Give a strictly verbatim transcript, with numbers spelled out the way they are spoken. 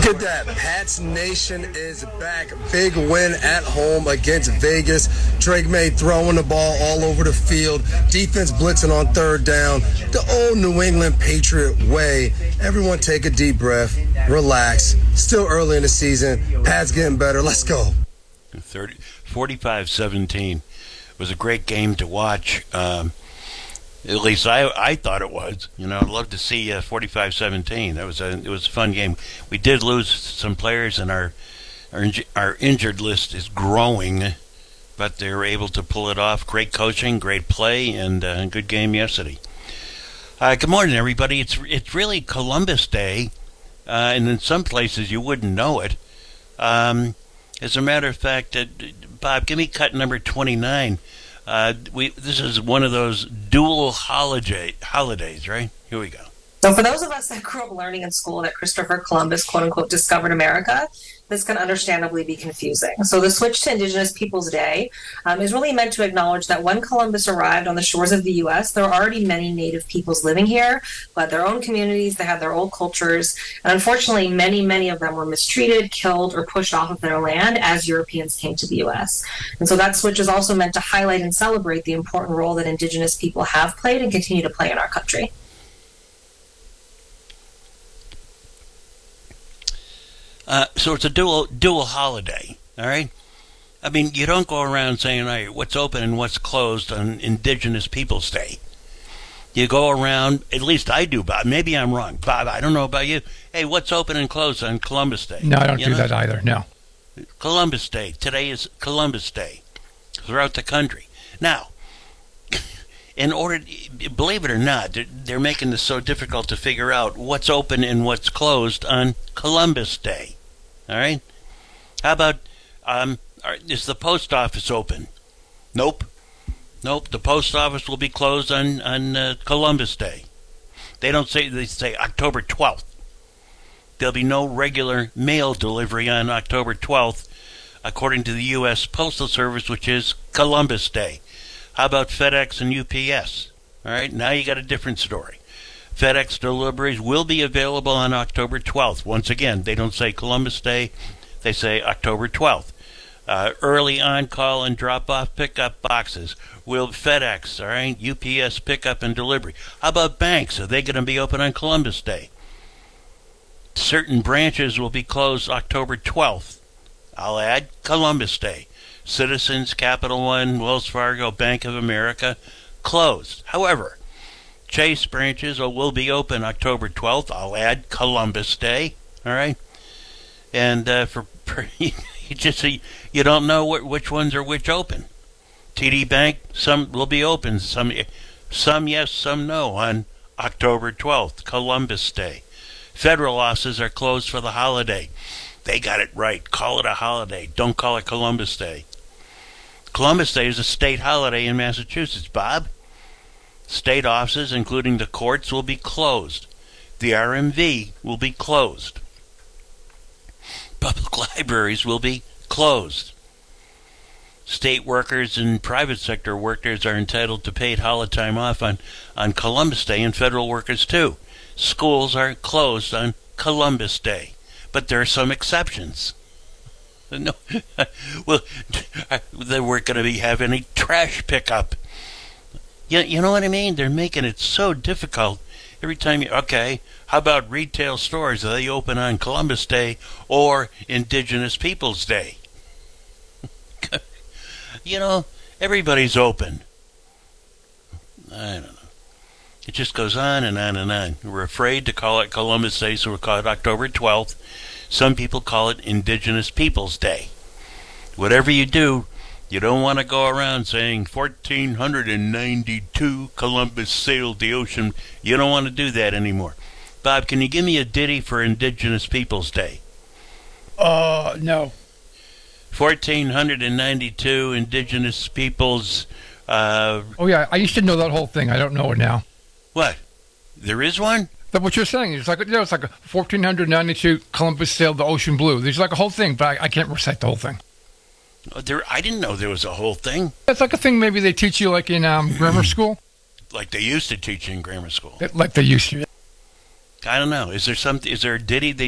at that. Pats Nation is back. Big win at home against Vegas. Drake May throwing the ball all over the field. Defense blitzing on third down. The old New England Patriot way. Everyone take a deep breath. Relax. Still early in the season. Pats getting better. Let's go. forty-five seventeen was a great game to watch. Um, at least I I thought it was. You know, I'd love to see uh, forty-five seventeen. That was a it was a fun game. We did lose some players, and our our, inju- our injured list is growing, but they were able to pull it off. Great coaching, great play, and uh, good game yesterday. Uh, good morning, everybody. It's it's really Columbus Day, uh, and in some places you wouldn't know it. Um, as a matter of fact, uh, Bob, give me cut number twenty-nine. Uh, we this is one of those dual holiday holidays, right? Here we go. So for those of us that grew up learning in school that Christopher Columbus, quote unquote, discovered America, this can understandably be confusing. So the switch to Indigenous Peoples Day um, is really meant to acknowledge that when Columbus arrived on the shores of the U S, there were already many Native peoples living here, who had their own communities, they had their own cultures, and unfortunately many, many of them were mistreated, killed, or pushed off of their land as Europeans came to the U S. And so that switch is also meant to highlight and celebrate the important role that Indigenous people have played and continue to play in our country. Uh, so it's a dual dual holiday, all right? I mean, you don't go around saying, all right, what's open and what's closed on Indigenous Peoples Day. You go around, at least I do, Bob. Maybe I'm wrong. Bob, I don't know about you. Hey, what's open and closed on Columbus Day? No, I don't you do know? that either, no. Columbus Day. Today is Columbus Day throughout the country. Now, in order, believe it or not, they're, they're making this so difficult to figure out what's open and what's closed on Columbus Day. All right? How about, um, is the post office open? Nope. Nope, the post office will be closed on, on uh, Columbus Day. They don't say, they say October twelfth. There'll be no regular mail delivery on October twelfth, according to the U S Postal Service, which is Columbus Day. How about FedEx and U P S? All right, now you got a different story. FedEx deliveries will be available on October twelfth. Once again, they don't say Columbus Day, they say October twelfth. Uh, early on-call and drop-off pickup boxes will FedEx, all right, U P S pickup and delivery. How about banks? Are they going to be open on Columbus Day? Certain branches will be closed October twelfth. I'll add Columbus Day. Citizens, Capital One, Wells Fargo, Bank of America, closed. However, Chase branches will be open October twelfth. I'll add Columbus Day. All right, and uh, for, for you just you don't know what, which ones are which open. T D Bank, some will be open. Some, some yes, some no on October twelfth, Columbus Day. Federal offices are closed for the holiday. They got it right. Call it a holiday. Don't call it Columbus Day. Columbus Day is a state holiday in Massachusetts, Bob. State offices, including the courts, will be closed. The R M V will be closed. Public libraries will be closed. State workers and private sector workers are entitled to paid holiday time off on, on Columbus Day, and federal workers too. Schools are closed on Columbus Day, but there are some exceptions. No, well, they weren't going to be have any trash pickup. You, you know what I mean? They're making it so difficult. Every time you, okay, how about retail stores? Are they open on Columbus Day or Indigenous Peoples Day? You know, everybody's open. I don't know. It just goes on and on and on. We're afraid to call it Columbus Day, so we call it October twelfth. Some people call it Indigenous Peoples Day. Whatever you do, you don't want to go around saying fourteen ninety-two Columbus sailed the ocean. You don't want to do that anymore. Bob, can you give me a ditty for Indigenous Peoples Day? Uh, no. fourteen ninety-two Indigenous Peoples... Uh, oh, yeah, I used to know that whole thing. I don't know it now. What? There is one? That's what you're saying. It's like, you know, it's like a fourteen ninety-two Columbus sailed the ocean blue. There's like a whole thing, but I, I can't recite the whole thing. Oh, there, I didn't know there was a whole thing. It's like a thing maybe they teach you like in um, grammar school. Like they used to teach in grammar school. Like they used to. I don't know. Is there some? Is there a ditty they